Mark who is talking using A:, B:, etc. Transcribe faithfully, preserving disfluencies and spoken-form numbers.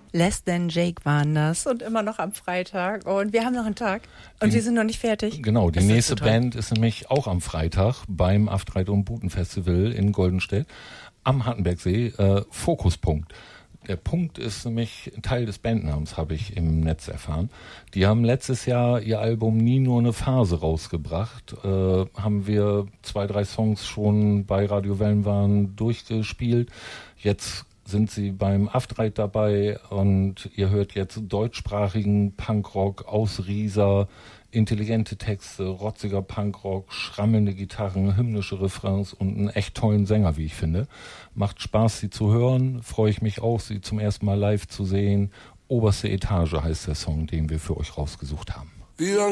A: Less Than Jake waren das und immer noch am Freitag und wir haben noch einen Tag und die, wir sind noch nicht fertig.
B: Genau, die
A: das
B: nächste
A: ist so
B: Band ist nämlich auch am Freitag beim Aftreit und Buten Festival in Goldenstedt am Hartenbergsee, äh, Fokuspunkt. Der Punkt ist nämlich Teil des Bandnamens, habe ich im Netz erfahren. Die haben letztes Jahr ihr Album Nie nur eine Phase rausgebracht. Äh, haben wir zwei, drei Songs schon bei Radio Wellenwahn durchgespielt. Jetzt sind sie beim Aftreit dabei und ihr hört jetzt deutschsprachigen Punkrock aus Riesa, intelligente Texte, rotziger Punkrock, schrammelnde Gitarren, hymnische Refrains und einen echt tollen Sänger, wie ich finde. Macht Spaß, sie zu hören, freue ich mich auch, sie zum ersten Mal live zu sehen. Oberste Etage heißt der Song, den wir für euch rausgesucht haben.
C: Wie lang